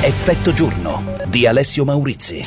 Effetto giorno di Alessio Maurizi.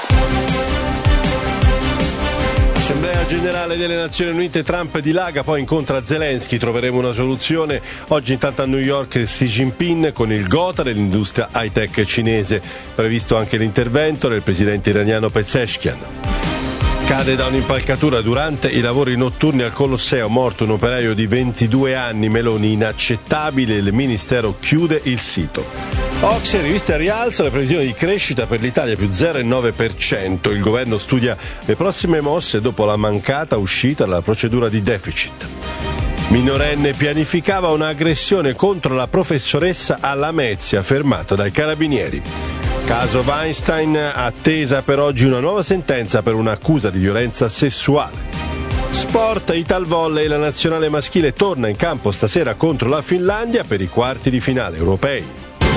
Assemblea generale delle Nazioni Unite, Trump dilaga, poi incontra Zelensky, troveremo una soluzione. Oggi intanto a New York Xi Jinping con il Gotha dell'industria high-tech cinese. Previsto anche l'intervento del presidente iraniano Pezeshkian. Cade da un'impalcatura durante i lavori notturni al Colosseo, morto un operaio di 22 anni, Meloni inaccettabile, il ministero chiude il sito. Ocse, riviste a rialzo, le previsioni di crescita per l'Italia più 0,9%. Il governo studia le prossime mosse dopo la mancata uscita dalla procedura di deficit. Minorenne pianificava un'aggressione contro la professoressa a Lamezia, fermato dai carabinieri. Caso Weinstein, attesa per oggi una nuova sentenza per un'accusa di violenza sessuale. Sport, Italvolley, la nazionale maschile torna in campo stasera contro la Finlandia per i quarti di finale europei.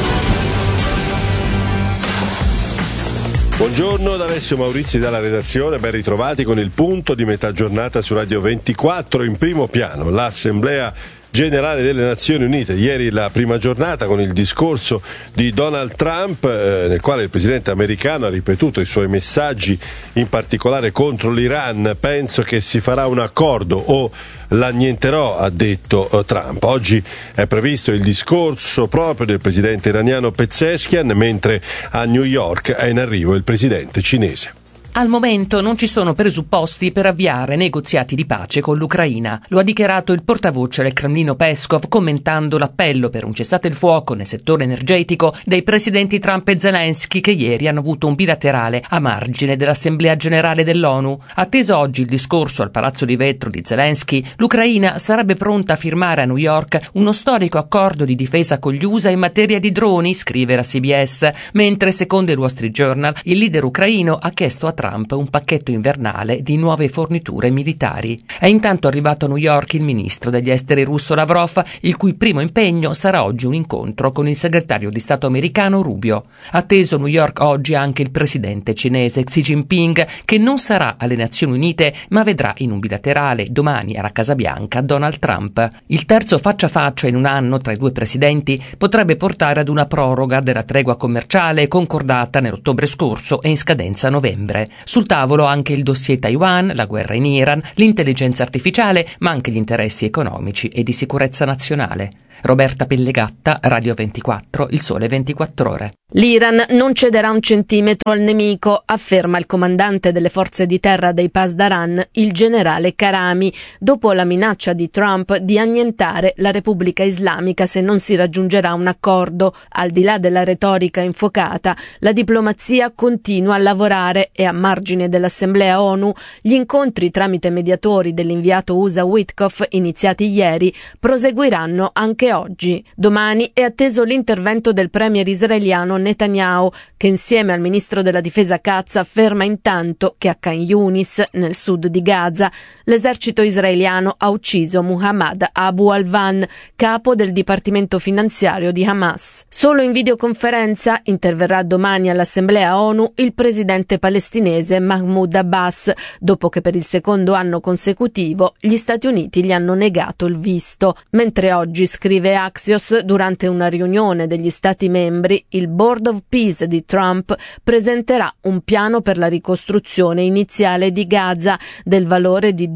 Buongiorno da Alessio Maurizi dalla redazione, ben ritrovati con il punto di metà giornata su Radio 24. In primo piano l'Assemblea Generale delle Nazioni Unite, ieri la prima giornata con il discorso di Donald Trump nel quale il presidente americano ha ripetuto i suoi messaggi, in particolare contro l'Iran. Penso che si farà un accordo o l'annienterò, ha detto Trump. Oggi è previsto il discorso proprio del presidente iraniano Pezeshkian, mentre a New York è in arrivo il presidente cinese. Al momento non ci sono presupposti per avviare negoziati di pace con l'Ucraina. Lo ha dichiarato il portavoce del Cremlino Peskov commentando l'appello per un cessate il fuoco nel settore energetico dei presidenti Trump e Zelensky, che ieri hanno avuto un bilaterale a margine dell'Assemblea Generale dell'ONU. Atteso oggi il discorso al Palazzo di Vetro di Zelensky, l'Ucraina sarebbe pronta a firmare a New York uno storico accordo di difesa con gli USA in materia di droni, scrive la CBS, mentre secondo il Wall Street Journal il leader ucraino ha chiesto a Trump un pacchetto invernale di nuove forniture militari. È intanto arrivato a New York il ministro degli esteri russo Lavrov, il cui primo impegno sarà oggi un incontro con il segretario di Stato americano Rubio. Atteso a New York oggi anche il presidente cinese Xi Jinping, che non sarà alle Nazioni Unite ma vedrà in un bilaterale domani alla Casa Bianca Donald Trump. Il terzo faccia a faccia in un anno tra i due presidenti potrebbe portare ad una proroga della tregua commerciale concordata nell'ottobre scorso e in scadenza a novembre. Sul tavolo anche il dossier Taiwan, la guerra in Iran, l'intelligenza artificiale, ma anche gli interessi economici e di sicurezza nazionale. Roberta Pellegatta, Radio 24, Il Sole 24 Ore. L'Iran non cederà un centimetro al nemico, afferma il comandante delle forze di terra dei Pasdaran, il generale Karami, dopo la minaccia di Trump di annientare la Repubblica Islamica se non si raggiungerà un accordo. Al di là della retorica infuocata, la diplomazia continua a lavorare e a margine dell'Assemblea ONU gli incontri tramite mediatori dell'inviato USA Witkoff, iniziati ieri, proseguiranno anche oggi. Domani è atteso l'intervento del premier israeliano Netanyahu, che insieme al ministro della difesa Katz afferma intanto che a Khan Yunis, nel sud di Gaza, l'esercito israeliano ha ucciso Muhammad Abu Alvan, capo del dipartimento finanziario di Hamas. Solo in videoconferenza interverrà domani all'Assemblea ONU il presidente palestinese Mahmoud Abbas, dopo che per il secondo anno consecutivo gli Stati Uniti gli hanno negato il visto. Mentre oggi, scrive Axios, durante una riunione degli Stati membri, il Board of Peace di Trump presenterà un piano per la ricostruzione iniziale di Gaza del valore di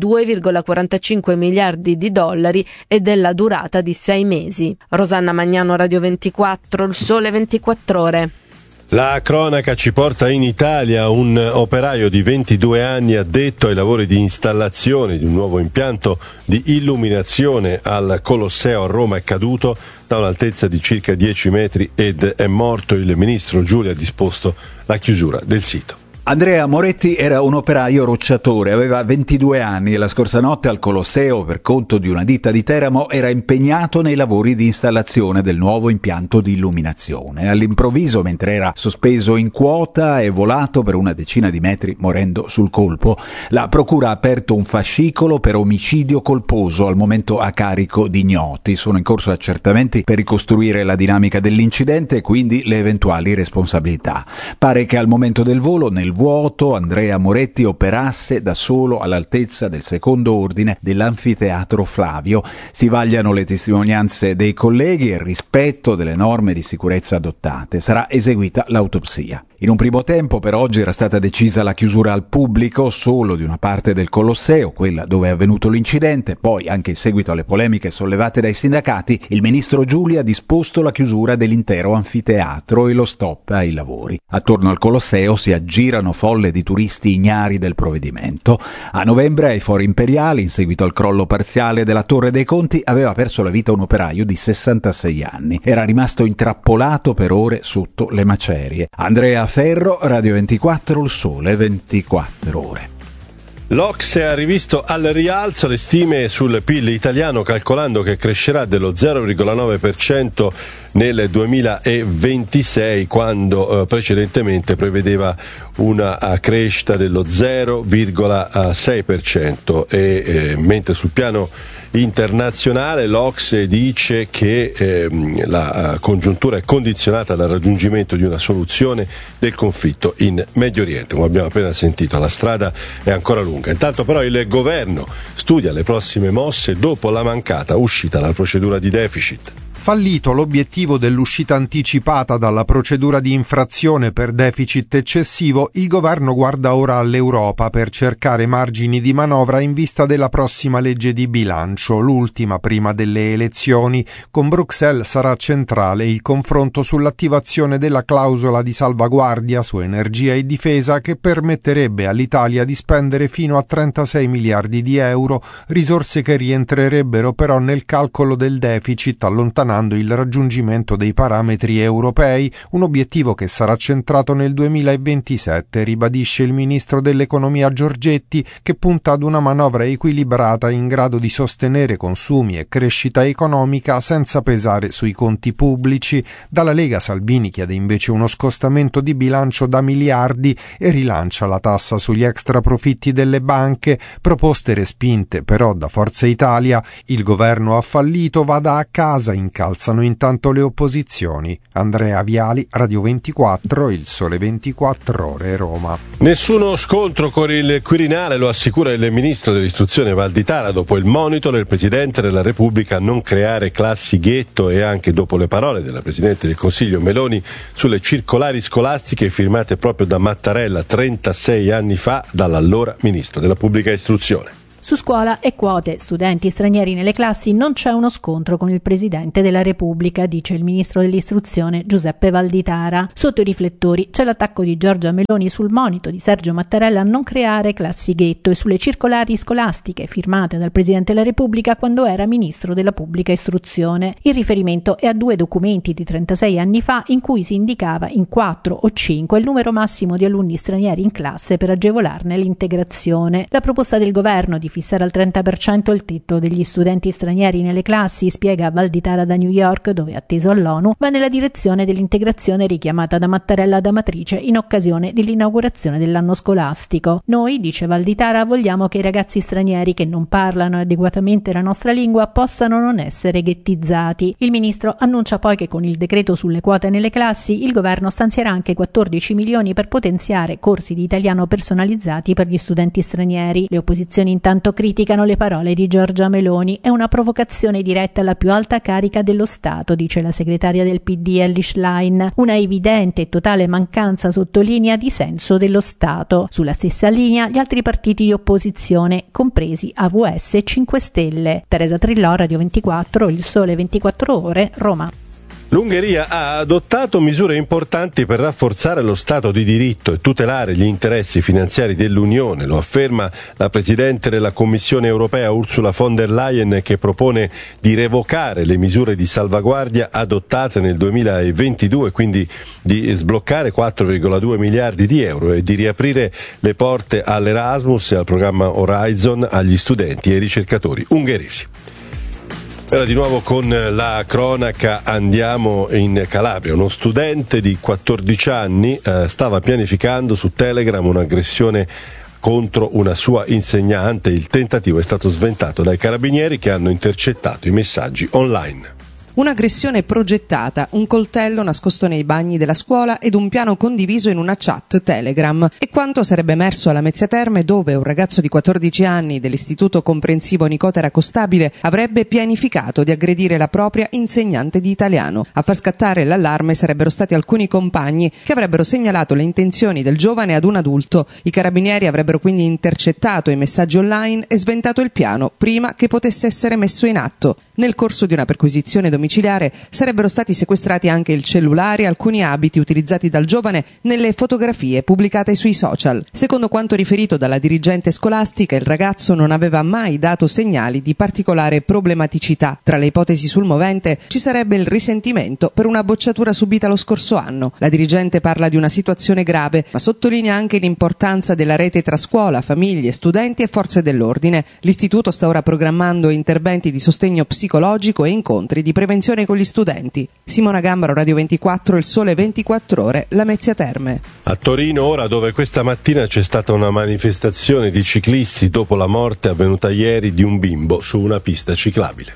2,45 miliardi di dollari e della durata di 6 mesi. Rosanna Magnano, Radio 24, Il Sole 24 Ore. La cronaca ci porta in Italia. Un operaio di 22 anni addetto ai lavori di installazione di un nuovo impianto di illuminazione al Colosseo a Roma è caduto da un'altezza di circa 10 metri ed è morto. Il ministro Giulia ha disposto la chiusura del sito. Andrea Moretti era un operaio rocciatore, aveva 22 anni e la scorsa notte al Colosseo, per conto di una ditta di Teramo, era impegnato nei lavori di installazione del nuovo impianto di illuminazione. All'improvviso, mentre era sospeso in quota, è volato per una decina di metri morendo sul colpo. La procura ha aperto un fascicolo per omicidio colposo, al momento a carico di ignoti. Sono in corso accertamenti per ricostruire la dinamica dell'incidente e quindi le eventuali responsabilità. Pare che al momento del volo, nel vuoto Andrea Moretti operasse da solo all'altezza del secondo ordine dell'anfiteatro Flavio. Si vagliano le testimonianze dei colleghi e il rispetto delle norme di sicurezza adottate. Sarà eseguita l'autopsia. In un primo tempo per oggi era stata decisa la chiusura al pubblico solo di una parte del Colosseo, quella dove è avvenuto l'incidente. Poi, anche in seguito alle polemiche sollevate dai sindacati, il ministro Giuli ha disposto la chiusura dell'intero anfiteatro e lo stop ai lavori. Attorno al Colosseo si aggirano folle di turisti ignari del provvedimento. A novembre ai Fori Imperiali, in seguito al crollo parziale della Torre dei Conti, aveva perso la vita un operaio di 66 anni. Era rimasto intrappolato per ore sotto le macerie. Andrea Ferro, Radio 24, Il Sole 24 Ore. L'Ocse ha rivisto al rialzo le stime sul PIL italiano, calcolando che crescerà dello 0,9% nel 2026, quando precedentemente prevedeva una crescita dello 0,6%, e mentre sul piano internazionale l'Ocse dice che la congiuntura è condizionata dal raggiungimento di una soluzione del conflitto in Medio Oriente. Come abbiamo appena sentito, la strada è ancora lunga. Intanto però il governo studia le prossime mosse dopo la mancata uscita dalla procedura di deficit. Fallito l'obiettivo dell'uscita anticipata dalla procedura di infrazione per deficit eccessivo, il governo guarda ora all'Europa per cercare margini di manovra in vista della prossima legge di bilancio, l'ultima prima delle elezioni. Con Bruxelles sarà centrale il confronto sull'attivazione della clausola di salvaguardia su energia e difesa, che permetterebbe all'Italia di spendere fino a 36 miliardi di euro, risorse che rientrerebbero però nel calcolo del deficit, allontanando il raggiungimento dei parametri europei, un obiettivo che sarà centrato nel 2027, ribadisce il ministro dell'economia Giorgetti, che punta ad una manovra equilibrata in grado di sostenere consumi e crescita economica senza pesare sui conti pubblici. Dalla Lega Salvini chiede invece uno scostamento di bilancio da miliardi e rilancia la tassa sugli extraprofitti delle banche, proposte respinte però da Forza Italia. Il governo ha fallito, vada a casa, incalzano intanto le opposizioni. Andrea Viali, Radio 24, Il Sole 24 Ore, Roma. Nessuno scontro con il Quirinale, lo assicura il ministro dell'istruzione Valditara dopo il monito del Presidente della Repubblica a non creare classi ghetto, e anche dopo le parole della Presidente del Consiglio Meloni sulle circolari scolastiche firmate proprio da Mattarella 36 anni fa dall'allora ministro della Pubblica Istruzione. Su scuola e quote studenti stranieri nelle classi non c'è uno scontro con il Presidente della Repubblica, dice il ministro dell'istruzione Giuseppe Valditara. Sotto i riflettori c'è l'attacco di Giorgia Meloni sul monito di Sergio Mattarella a non creare classi ghetto e sulle circolari scolastiche firmate dal Presidente della Repubblica quando era ministro della Pubblica Istruzione. Il riferimento è a due documenti di 36 anni fa in cui si indicava in 4 o 5 il numero massimo di alunni stranieri in classe per agevolarne l'integrazione. La proposta del governo di fissare al 30% il tetto degli studenti stranieri nelle classi, spiega Valditara da New York, dove atteso all'ONU, va nella direzione dell'integrazione richiamata da Mattarella da Matrice in occasione dell'inaugurazione dell'anno scolastico. Noi, dice Valditara, vogliamo che i ragazzi stranieri che non parlano adeguatamente la nostra lingua possano non essere ghettizzati. Il ministro annuncia poi che con il decreto sulle quote nelle classi il governo stanzierà anche 14 milioni per potenziare corsi di italiano personalizzati per gli studenti stranieri. Le opposizioni intanto criticano le parole di Giorgia Meloni. È una provocazione diretta alla più alta carica dello Stato, dice la segretaria del PD Elly Schlein. Una evidente e totale mancanza, sottolinea, di senso dello Stato. Sulla stessa linea gli altri partiti di opposizione, compresi AVS e 5 Stelle. Teresa Trillò, Radio 24, Il Sole 24 Ore, Roma. L'Ungheria ha adottato misure importanti per rafforzare lo Stato di diritto e tutelare gli interessi finanziari dell'Unione, lo afferma la Presidente della Commissione europea Ursula von der Leyen, che propone di revocare le misure di salvaguardia adottate nel 2022, quindi di sbloccare 4,2 miliardi di euro e di riaprire le porte all'Erasmus e al programma Horizon agli studenti e ai ricercatori ungheresi. Ora di nuovo con la cronaca andiamo in Calabria. Uno studente di 14 anni stava pianificando su Telegram un'aggressione contro una sua insegnante. Il tentativo è stato sventato dai carabinieri, che hanno intercettato i messaggi online. un'aggressione progettata, un coltello nascosto nei bagni della scuola ed un piano condiviso in una chat Telegram. E quanto sarebbe emerso alla Mezzia Terme, dove un ragazzo di 14 anni dell'istituto comprensivo Nicotera Costabile avrebbe pianificato di aggredire la propria insegnante di italiano. A far scattare l'allarme sarebbero stati alcuni compagni che avrebbero segnalato le intenzioni del giovane ad un adulto. I carabinieri avrebbero quindi intercettato i messaggi online e sventato il piano prima che potesse essere messo in atto. Nel corso di una perquisizione domiciliare sarebbero stati sequestrati anche il cellulare e alcuni abiti utilizzati dal giovane nelle fotografie pubblicate sui social. Secondo quanto riferito dalla dirigente scolastica, il ragazzo non aveva mai dato segnali di particolare problematicità. Tra le ipotesi sul movente ci sarebbe il risentimento per una bocciatura subita lo scorso anno. La dirigente parla di una situazione grave, ma sottolinea anche l'importanza della rete tra scuola, famiglie, studenti e forze dell'ordine. L'istituto sta ora programmando interventi di sostegno psicologico e incontri di prevenzione con gli studenti. Simona Gambaro, Radio 24, Il Sole 24 Ore, La Mezzia Terme. A Torino ora, dove questa mattina c'è stata una manifestazione di ciclisti dopo la morte avvenuta ieri di un bimbo su una pista ciclabile.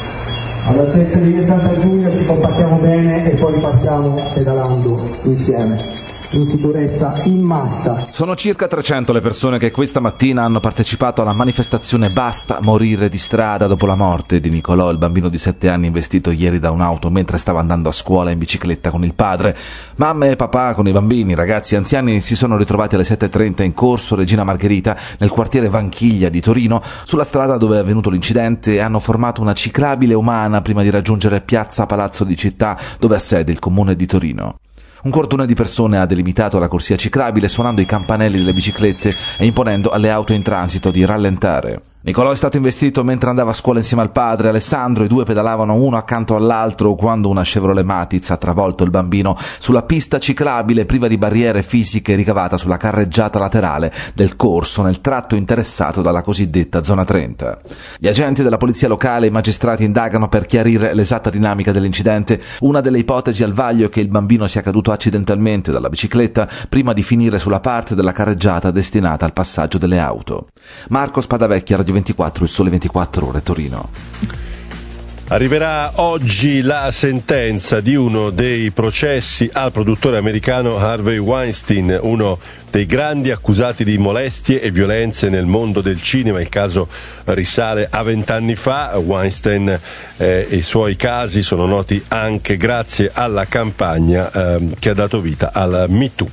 Alla festa di via Santa Giulia ci combattiamo bene e poi ripartiamo pedalando insieme, in sicurezza, in massa. Sono circa 300 le persone che questa mattina hanno partecipato alla manifestazione Basta morire di strada dopo la morte di Nicolò, il bambino di 7 anni investito ieri da un'auto mentre stava andando a scuola in bicicletta con il padre. Mamme e papà con i bambini, ragazzi e anziani si sono ritrovati alle 7:30 in corso Regina Margherita, nel quartiere Vanchiglia di Torino, sulla strada dove è avvenuto l'incidente, e hanno formato una ciclabile umana prima di raggiungere Piazza Palazzo di Città, dove ha sede il comune di Torino. Un cordone di persone ha delimitato la corsia ciclabile suonando i campanelli delle biciclette e imponendo alle auto in transito di rallentare. Nicolò è stato investito mentre andava a scuola insieme al padre Alessandro. I due pedalavano uno accanto all'altro quando una Chevrolet Matiz ha travolto il bambino sulla pista ciclabile priva di barriere fisiche ricavata sulla carreggiata laterale del corso nel tratto interessato dalla cosiddetta zona 30. Gli agenti della polizia locale e i magistrati indagano per chiarire l'esatta dinamica dell'incidente. Una delle ipotesi al vaglio è che il bambino sia caduto accidentalmente dalla bicicletta prima di finire sulla parte della carreggiata destinata al passaggio delle auto. Marco Spadavecchia, Radio 24, Il Sole 24 Ore, Torino. Arriverà oggi la sentenza di uno dei processi al produttore americano Harvey Weinstein, uno dei grandi accusati di molestie e violenze nel mondo del cinema. Il caso risale a 20 anni fa. Weinstein e i suoi casi sono noti anche grazie alla campagna che ha dato vita al Me Too.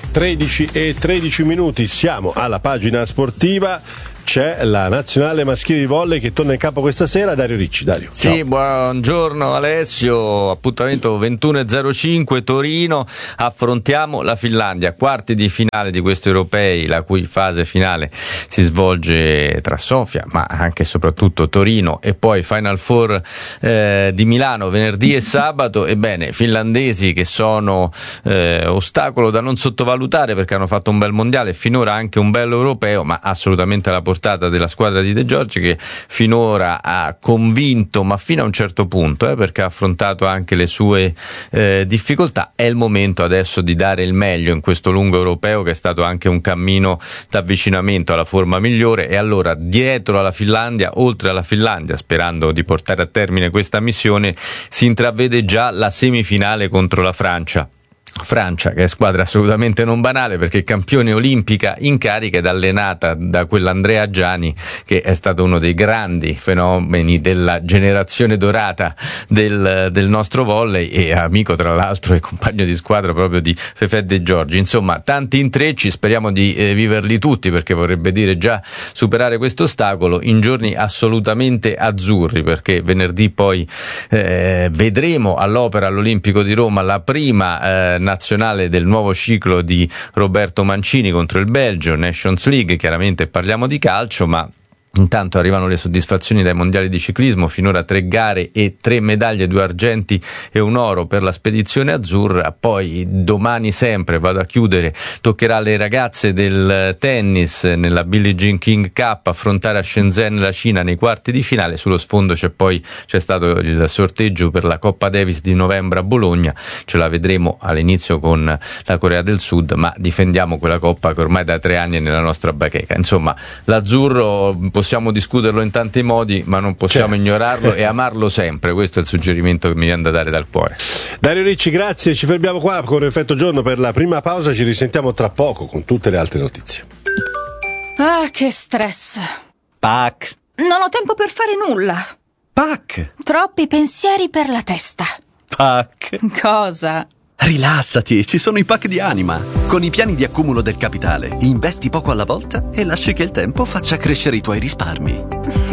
13:13, siamo alla pagina sportiva. C'è la nazionale maschile di volley che torna in campo questa sera. Dario Ricci. Dario, ciao. Sì, buongiorno Alessio, appuntamento 21:05 Torino, affrontiamo la Finlandia, quarti di finale di questi europei, la cui fase finale si svolge tra Sofia ma anche e soprattutto Torino, e poi Final Four di Milano venerdì e sabato. Ebbene, finlandesi che sono ostacolo da non sottovalutare perché hanno fatto un bel mondiale e finora anche un bello europeo, ma assolutamente alla portata della squadra di De Giorgi, che finora ha convinto ma fino a un certo punto, perché ha affrontato anche le sue difficoltà. È il momento adesso di dare il meglio in questo lungo europeo, che è stato anche un cammino d'avvicinamento alla forma migliore. E allora, dietro alla Finlandia, oltre alla Finlandia, sperando di portare a termine questa missione, si intravede già la semifinale contro la Francia, che è squadra assolutamente non banale, perché campione olimpica in carica ed allenata da quell'Andrea Giani, che è stato uno dei grandi fenomeni della generazione dorata del nostro volley, e amico tra l'altro e compagno di squadra proprio di Fefè De Giorgi. Insomma, tanti intrecci, speriamo di viverli tutti, perché vorrebbe dire già superare questo ostacolo in giorni assolutamente azzurri, perché venerdì poi vedremo all'Opera all'Olimpico di Roma la prima nazionale del nuovo ciclo di Roberto Mancini contro il Belgio, Nations League. Chiaramente parliamo di calcio, ma intanto arrivano le soddisfazioni dai mondiali di ciclismo, finora 3 gare e 3 medaglie, 2 argenti e un oro per la spedizione azzurra. Poi domani, sempre vado a chiudere, toccherà alle ragazze del tennis nella Billie Jean King Cup affrontare a Shenzhen la Cina nei quarti di finale. Sullo sfondo c'è stato il sorteggio per la Coppa Davis di novembre a Bologna, ce la vedremo all'inizio con la Corea del Sud, ma difendiamo quella coppa che ormai da 3 anni è nella nostra bacheca. Insomma, l'azzurro possiamo discuterlo in tanti modi, ma non possiamo ignorarlo e amarlo sempre. Questo è il suggerimento che mi viene da dare dal cuore. Dario Ricci, grazie, ci fermiamo qua con Effetto Giorno per la prima pausa, ci risentiamo tra poco con tutte le altre notizie. Ah, che stress. PAC. Non ho tempo per fare nulla. PAC. Troppi pensieri per la testa. PAC. Cosa? Rilassati, ci sono i PAC di Anima. Con i piani di accumulo del capitale, investi poco alla volta e lasci che il tempo faccia crescere i tuoi risparmi.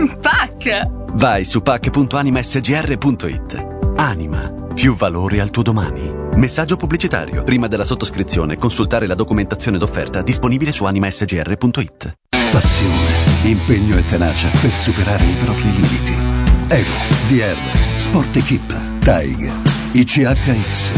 PAC! Vai su pac.animasgr.it. Anima, più valore al tuo domani. Messaggio pubblicitario. Prima della sottoscrizione, consultare la documentazione d'offerta disponibile su animasgr.it. Passione, impegno e tenacia per superare i propri limiti. Evo, DR, Sport Equip, Tiger, ICHX.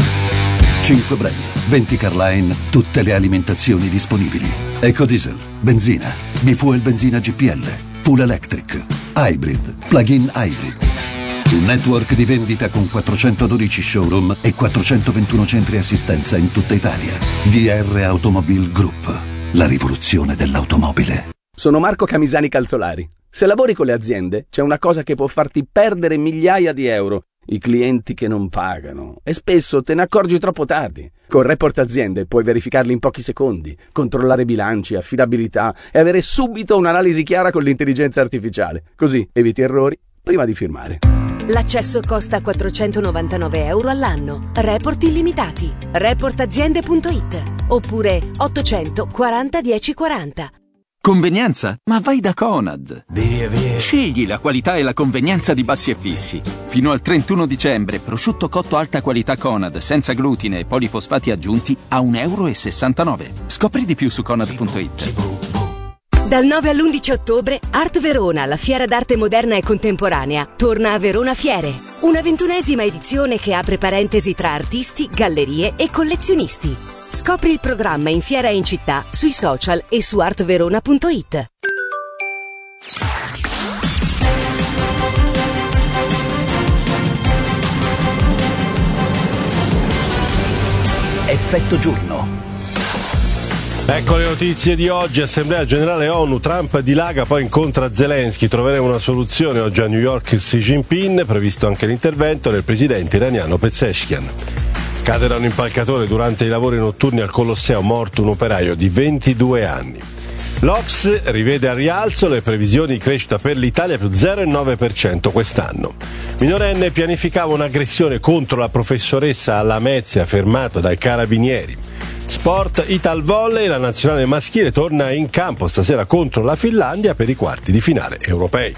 5 brand, 20 car line, tutte le alimentazioni disponibili. Ecodiesel, benzina, bifuel benzina GPL, full electric, hybrid, plug-in hybrid. Un network di vendita con 412 showroom e 421 centri assistenza in tutta Italia. DR Automobile Group, la rivoluzione dell'automobile. Sono Marco Camisani Calzolari. Se lavori con le aziende, c'è una cosa che può farti perdere migliaia di euro. I clienti che non pagano. E spesso te ne accorgi troppo tardi. Con Report Aziende puoi verificarli in pochi secondi, controllare bilanci, affidabilità e avere subito un'analisi chiara con l'intelligenza artificiale. Così eviti errori prima di firmare. L'accesso costa 499 euro all'anno. Report illimitati. Reportaziende.it oppure 840 1040. Convenienza? Ma vai da Conad. Via. Scegli la qualità e la convenienza di Bassi e Fissi. Fino al 31 dicembre, prosciutto cotto alta qualità Conad, senza glutine e polifosfati aggiunti, a 1,69 euro. Scopri di più su conad.it. Dal 9 all'11 ottobre, Art Verona, la fiera d'arte moderna e contemporanea, torna a Verona Fiere. Una 21esima edizione che apre parentesi tra artisti, gallerie e collezionisti. Scopri il programma in fiera e in città, sui social e su artverona.it. Effetto Giorno. Ecco le notizie di oggi. Assemblea Generale ONU, Trump dilaga, poi incontra Zelensky. Troveremo una soluzione. Oggi a New York Xi Jinping, previsto anche l'intervento del presidente iraniano Pezeshkian. Cade da un impalcatore durante i lavori notturni al Colosseo, morto un operaio di 22 anni. L'Ox rivede a rialzo le previsioni di crescita per l'Italia, più 0,9% quest'anno. Minorenne pianificava un'aggressione contro la professoressa a Lamezia, fermato dai carabinieri. Sport, Ital Volley, la nazionale maschile torna in campo stasera contro la Finlandia per i quarti di finale europei.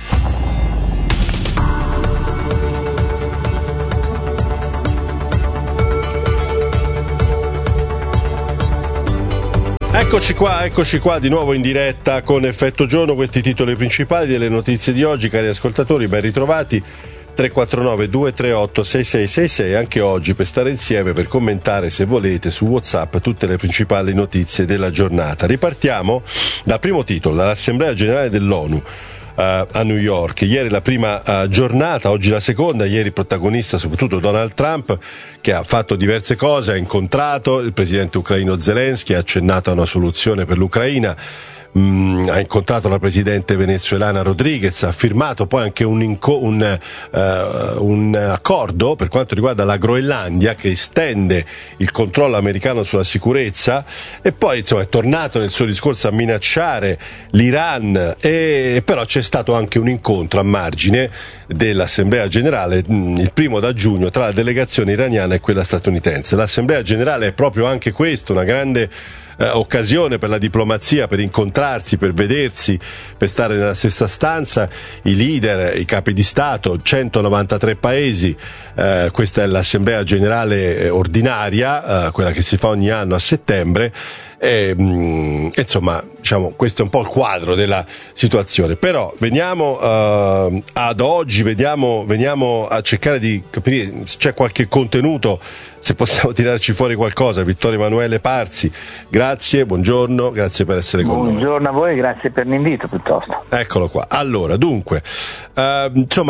Eccoci qua di nuovo in diretta con Effetto Giorno, questi titoli principali delle notizie di oggi, cari ascoltatori, ben ritrovati. 349 238 6666 anche oggi per stare insieme, per commentare se volete su WhatsApp tutte le principali notizie della giornata. Ripartiamo dal primo titolo, dall'Assemblea Generale dell'ONU a New York. Ieri la prima giornata, oggi la seconda. Ieri protagonista soprattutto Donald Trump, che ha fatto diverse cose, ha incontrato il presidente ucraino Zelensky, ha accennato a una soluzione per l'Ucraina, ha incontrato la presidente venezuelana Rodriguez, ha firmato poi anche un accordo per quanto riguarda la Groenlandia che estende il controllo americano sulla sicurezza, e poi insomma è tornato nel suo discorso a minacciare l'Iran, e però c'è stato anche un incontro a margine dell'Assemblea Generale, il primo da giugno, tra la delegazione iraniana e quella statunitense. L'Assemblea Generale è proprio anche questo, una grande occasione per la diplomazia, per incontrarsi, per vedersi, per stare nella stessa stanza, i leader, i capi di Stato, 193 paesi, questa è l'Assemblea Generale ordinaria, quella che si fa ogni anno a settembre, insomma, diciamo, questo è un po' il quadro della situazione. Però veniamo ad oggi, veniamo a cercare di capire se c'è qualche contenuto, se possiamo tirarci fuori qualcosa. Vittorio Emanuele Parzi, grazie, buongiorno, grazie per essere con noi. Buongiorno a voi, grazie per l'invito piuttosto. Eccolo qua. Allora, dunque, insomma,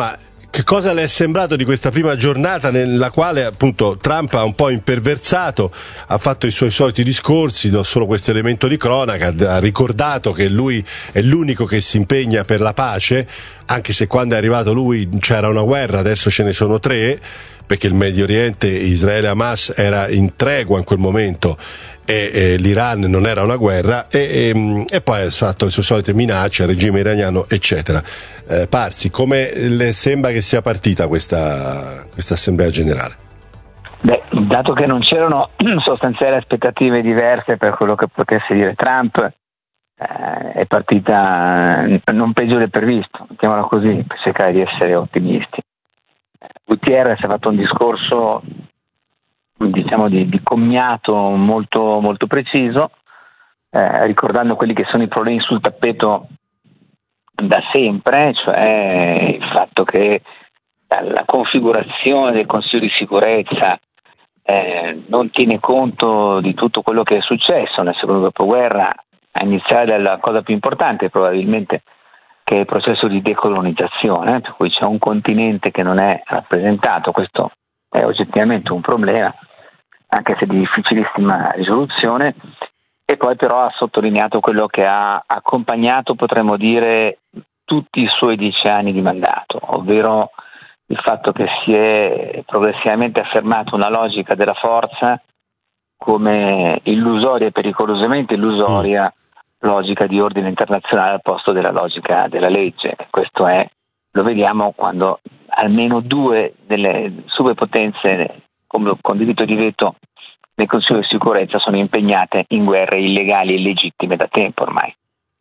Che cosa le è sembrato di questa prima giornata nella quale appunto Trump ha un po' imperversato, ha fatto i suoi soliti discorsi, do solo questo elemento di cronaca, ha ricordato che lui è l'unico che si impegna per la pace, anche se quando è arrivato lui c'era una guerra, adesso ce ne sono 3, perché il Medio Oriente, Israele e Hamas era in tregua in quel momento e l'Iran non era una guerra, e poi ha fatto le sue solite minacce al regime iraniano, eccetera. Parsi, come le sembra che sia partita questa assemblea generale? Beh, dato che non c'erano sostanziali aspettative diverse per quello che potesse dire Trump, è partita non peggio del previsto, mettiamola così, per cercare di essere ottimisti. Gutierrez ha fatto un discorso, diciamo, di commiato molto, molto preciso, ricordando quelli che sono i problemi sul tappeto da sempre, cioè il fatto che la configurazione del Consiglio di sicurezza non tiene conto di tutto quello che è successo nel secondo dopoguerra, a iniziare dalla cosa più importante probabilmente, che è il processo di decolonizzazione, per cui c'è un continente che non è rappresentato. Questo è oggettivamente un problema, anche se di difficilissima risoluzione. E poi però ha sottolineato quello che ha accompagnato, potremmo dire, tutti i suoi 10 anni di mandato, ovvero il fatto che si è progressivamente affermata una logica della forza come illusoria e pericolosamente illusoria logica di ordine internazionale al posto della logica della legge. Questo lo vediamo quando almeno 2 delle superpotenze con diritto di veto nel Consiglio di sicurezza sono impegnate in guerre illegali e illegittime da tempo ormai.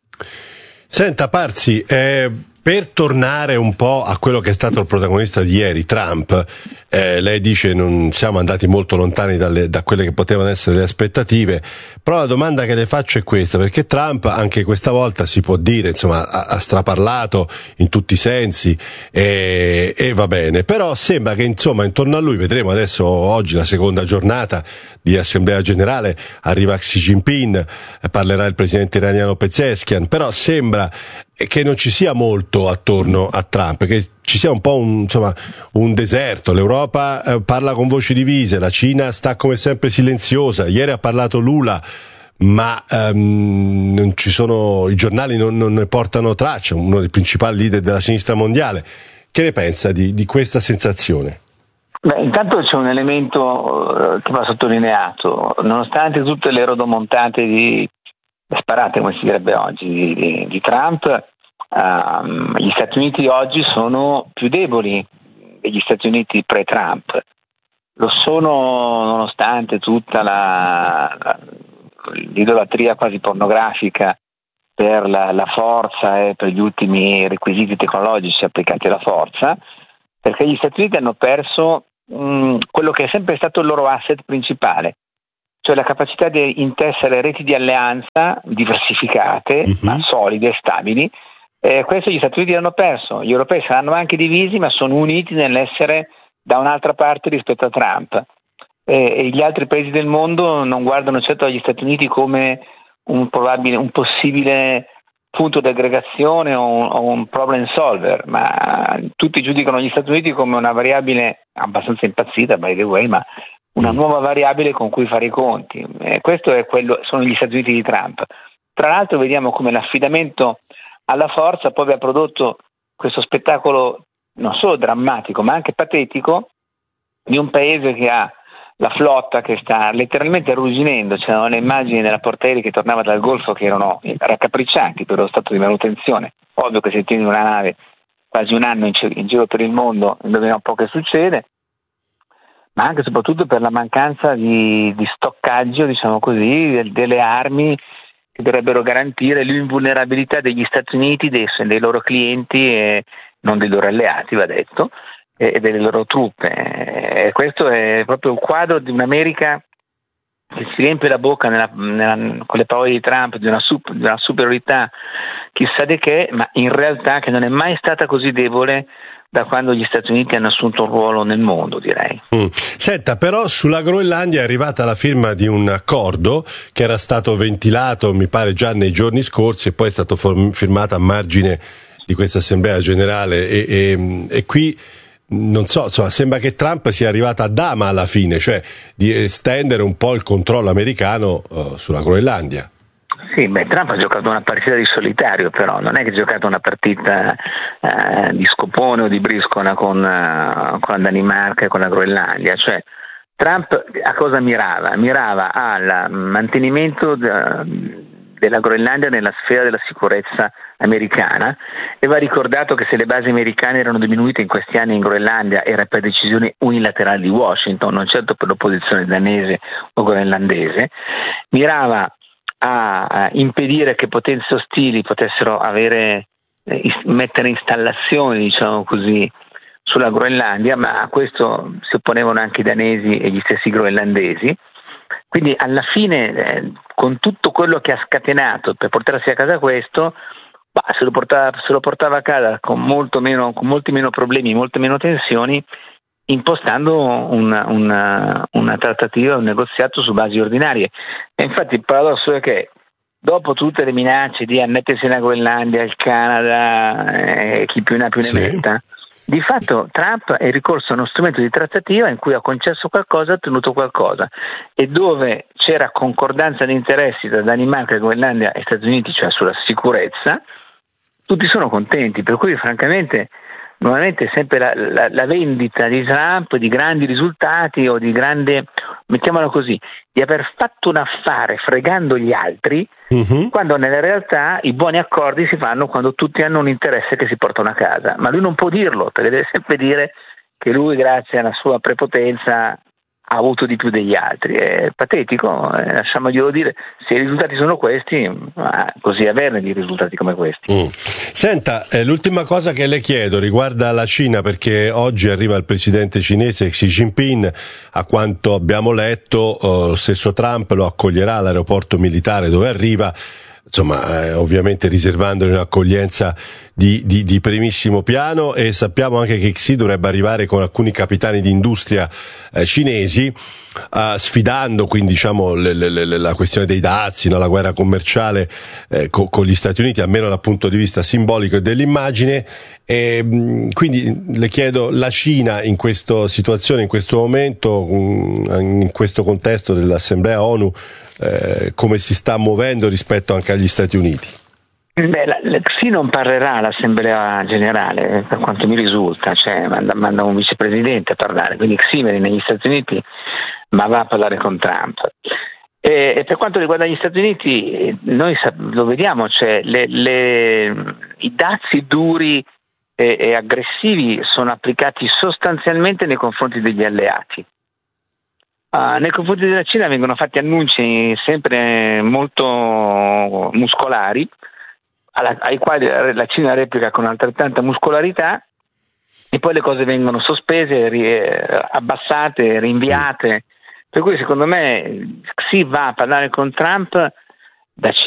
Senta Parsi, per tornare un po' a quello che è stato il protagonista di ieri, Trump, lei dice non siamo andati molto lontani da quelle che potevano essere le aspettative, però la domanda che le faccio è questa, perché Trump anche questa volta si può dire, insomma, ha straparlato in tutti i sensi e va bene, però sembra che insomma intorno a lui, vedremo adesso oggi la seconda giornata di Assemblea Generale, arriva Xi Jinping, parlerà il presidente iraniano Pezeshkian, però sembra che non ci sia molto attorno a Trump, che ci sia un po' un deserto. L'Europa parla con voci divise, la Cina sta come sempre silenziosa, ieri ha parlato Lula, ma non ci sono, i giornali non ne portano traccia, uno dei principali leader della sinistra mondiale. Che ne pensa di questa sensazione? Beh, intanto c'è un elemento che va sottolineato, nonostante tutte le rodomontate sparate, come si direbbe oggi, di Trump, gli Stati Uniti oggi sono più deboli degli Stati Uniti pre-Trump. Lo sono nonostante tutta l'idolatria quasi pornografica per la forza e per gli ultimi requisiti tecnologici applicati alla forza, perché gli Stati Uniti hanno perso quello che è sempre stato il loro asset principale, cioè la capacità di intessere reti di alleanza diversificate, ma solide e stabili. Questo gli Stati Uniti hanno perso. Gli europei saranno anche divisi, ma sono uniti nell'essere da un'altra parte rispetto a Trump. E gli altri paesi del mondo non guardano certo agli Stati Uniti come un possibile punto di aggregazione o un problem solver, ma tutti giudicano gli Stati Uniti come una variabile abbastanza impazzita, by the way, ma una nuova variabile con cui fare i conti. Questo sono gli Stati Uniti di Trump. Tra l'altro vediamo come l'affidamento alla forza poi abbia prodotto questo spettacolo non solo drammatico ma anche patetico di un paese che ha la flotta che sta letteralmente arrugginendo. C'erano le immagini della portaerei che tornava dal Golfo che erano raccapriccianti per lo stato di manutenzione. Ovvio che se tieni una nave quasi un anno in giro per il mondo indovina un po' che succede, ma anche e soprattutto per la mancanza di stoccaggio, diciamo così, delle armi che dovrebbero garantire l'invulnerabilità degli Stati Uniti, dei loro clienti e non dei loro alleati, va detto, e delle loro truppe. E questo è proprio il quadro di un'America che si riempie la bocca con le parole di Trump di una superiorità chissà di che, ma in realtà che non è mai stata così debole da quando gli Stati Uniti hanno assunto un ruolo nel mondo, direi. Senta, però sulla Groenlandia è arrivata la firma di un accordo che era stato ventilato, mi pare, già nei giorni scorsi e poi è stato firmato a margine di questa assemblea generale e qui non so, insomma, sembra che Trump sia arrivata a dama alla fine, cioè di estendere un po' il controllo americano sulla Groenlandia. Sì, Trump ha giocato una partita di solitario, però non è che ha giocato una partita di scopone o di briscola con la Danimarca e con la Groenlandia. Cioè, Trump a cosa mirava? Mirava al mantenimento della Groenlandia nella sfera della sicurezza americana, e va ricordato che se le basi americane erano diminuite in questi anni in Groenlandia era per decisione unilaterale di Washington, non certo per l'opposizione danese o groenlandese. Mirava a impedire che potenze ostili potessero mettere installazioni, diciamo così, sulla Groenlandia, ma a questo si opponevano anche i danesi e gli stessi groenlandesi. Quindi alla fine, con tutto quello che ha scatenato per portarsi a casa questo, se lo portava a casa con molti meno problemi, molte meno tensioni, impostando una trattativa, un negoziato su basi ordinarie. E infatti il paradosso è che dopo tutte le minacce di annettersi la Groenlandia, il Canada, chi più ne ha più ne metta, di fatto Trump è ricorso a uno strumento di trattativa in cui ha concesso qualcosa, ha ottenuto qualcosa, e dove c'era concordanza di interessi tra Danimarca, Groenlandia e Stati Uniti, cioè sulla sicurezza, tutti sono contenti, per cui francamente normalmente è sempre la vendita di Trump di grandi risultati o di grande, mettiamolo così, di aver fatto un affare fregando gli altri, quando nella realtà i buoni accordi si fanno quando tutti hanno un interesse che si portano a casa. Ma lui non può dirlo, perché deve sempre dire che lui, grazie alla sua prepotenza, ha avuto di più degli altri. È patetico, lasciamoglielo dire. Se i risultati sono questi, così averne di risultati come questi. Senta, l'ultima cosa che le chiedo riguarda la Cina, perché oggi arriva il presidente cinese Xi Jinping. A quanto abbiamo letto, lo stesso Trump lo accoglierà all'aeroporto militare dove arriva, insomma, ovviamente riservandogli un'accoglienza di primissimo piano, e sappiamo anche che Xi dovrebbe arrivare con alcuni capitani di industria cinesi, sfidando quindi, diciamo, la questione dei dazi, no? La guerra commerciale con gli Stati Uniti, almeno dal punto di vista simbolico e dell'immagine. E quindi le chiedo, la Cina in questa situazione, in questo momento, in questo contesto dell'Assemblea ONU, come si sta muovendo rispetto anche agli Stati Uniti? Xi non parlerà all'Assemblea Generale, per quanto mi risulta, cioè manda un vicepresidente a parlare, quindi Xi viene negli Stati Uniti ma va a parlare con Trump. E per quanto riguarda gli Stati Uniti, noi lo vediamo, cioè i dazi duri e aggressivi sono applicati sostanzialmente nei confronti degli alleati. Nei confronti della Cina vengono fatti annunci sempre molto muscolari, ai quali la Cina replica con altrettanta muscolarità, e poi le cose vengono sospese, abbassate, rinviate. Per cui secondo me Xi va a parlare con Trump